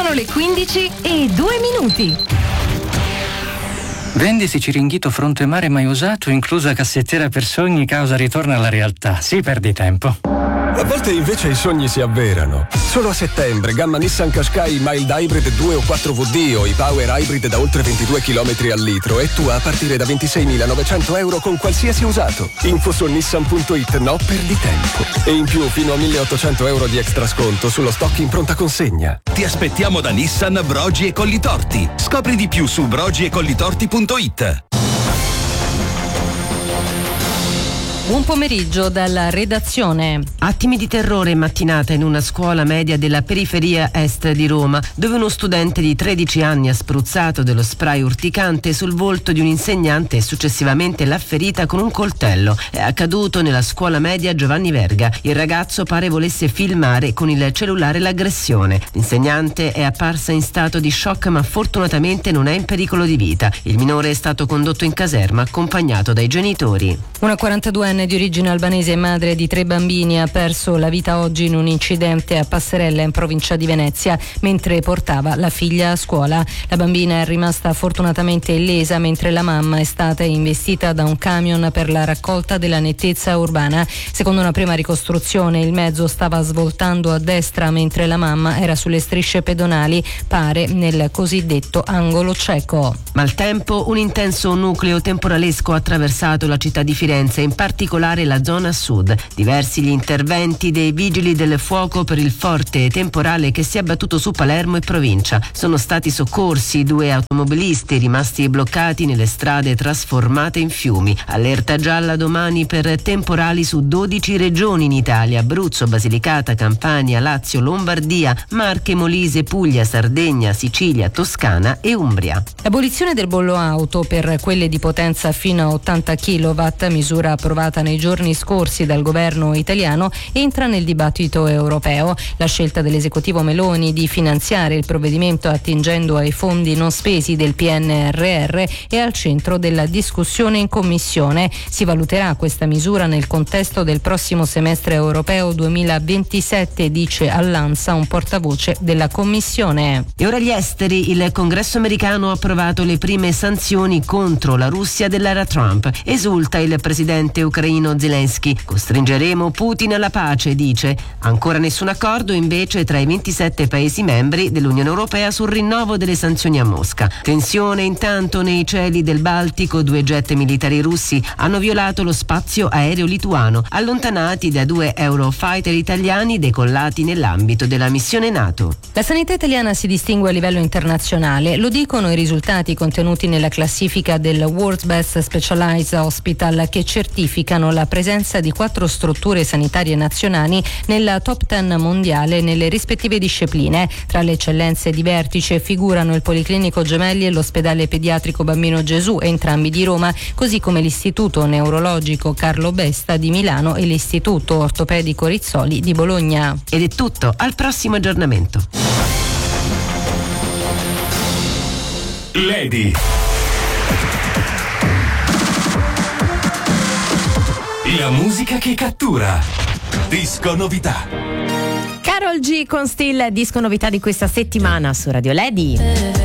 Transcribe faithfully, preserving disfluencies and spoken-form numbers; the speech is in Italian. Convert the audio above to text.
Sono le quindici e due minuti. Vendisi Ciringhito Fronte Mare mai usato, inclusa cassettiera per sogni, causa ritorno alla realtà. Sì, perdi tempo. A volte invece i sogni si avverano. Solo a settembre, gamma Nissan Qashqai Mild Hybrid due o quattro V D o i Power Hybrid da oltre ventidue chilometri al litro e tu a partire da ventiseimilanovecento euro con qualsiasi usato. Info su nissan punto it, no perdi tempo. E in più fino a milleottocento euro di extra sconto sullo stock in pronta consegna. Ti aspettiamo da Nissan Brogi e Collitorti. Scopri di più su brogi e collitorti punto it. Buon pomeriggio dalla redazione. Attimi di terrore in mattinata in una scuola media della periferia est di Roma, dove uno studente di tredici anni ha spruzzato dello spray urticante sul volto di un insegnante e successivamente l'ha ferita con un coltello. È accaduto nella scuola media Giovanni Verga. Il ragazzo pare volesse filmare con il cellulare l'aggressione. L'insegnante è apparsa in stato di shock, ma fortunatamente non è in pericolo di vita. Il minore è stato condotto in caserma accompagnato dai genitori. Una quarantaduenne di origine albanese e madre di tre bambini ha perso la vita oggi in un incidente a Passerella in provincia di Venezia mentre portava la figlia a scuola. La bambina è rimasta fortunatamente illesa mentre la mamma è stata investita da un camion per la raccolta della nettezza urbana. Secondo una prima ricostruzione il mezzo stava svoltando a destra mentre la mamma era sulle strisce pedonali, pare nel cosiddetto angolo cieco. Maltempo, un intenso nucleo temporalesco ha attraversato la città di Firenze, in particolare la zona sud. Diversi gli interventi dei vigili del fuoco per il forte temporale che si è abbattuto su Palermo e provincia. Sono stati soccorsi due automobilisti rimasti bloccati nelle strade trasformate in fiumi. Allerta gialla domani per temporali su dodici regioni in Italia: Abruzzo, Basilicata, Campania, Lazio, Lombardia, Marche, Molise, Puglia, Sardegna, Sicilia, Toscana e Umbria. L'abolizione del bollo auto per quelle di potenza fino a ottanta chilowatt, misura approvata nei giorni scorsi dal governo italiano, entra nel dibattito europeo. La scelta dell'esecutivo Meloni di finanziare il provvedimento attingendo ai fondi non spesi del P N R R è al centro della discussione in commissione. Si valuterà questa misura nel contesto del prossimo semestre europeo duemilaventisette, dice all'ANSA un portavoce della commissione. E ora gli esteri. Il Congresso americano ha approvato le prime sanzioni contro la Russia dell'era Trump. Esulta il presidente ucraino Zelensky. Costringeremo Putin alla pace, dice. Ancora nessun accordo invece tra i ventisette paesi membri dell'Unione Europea sul rinnovo delle sanzioni a Mosca. Tensione intanto nei cieli del Baltico. Due jet militari russi hanno violato lo spazio aereo lituano, allontanati da due Eurofighter italiani decollati nell'ambito della missione NATO. La sanità italiana si distingue a livello internazionale, lo dicono i risultati contenuti nella classifica del World's Best Specialized Hospital, che certificano la presenza di quattro strutture sanitarie nazionali nella top dieci mondiale nelle rispettive discipline. Tra le eccellenze di vertice figurano il Policlinico Gemelli e l'Ospedale Pediatrico Bambino Gesù, entrambi di Roma, così come l'Istituto Neurologico Carlo Besta di Milano e l'Istituto Ortopedico Rizzoli di Bologna. Ed è tutto, al prossimo aggiornamento. Lady. La musica che cattura. Disco novità. Karol G con Still, disco novità di questa settimana su Radio Lady.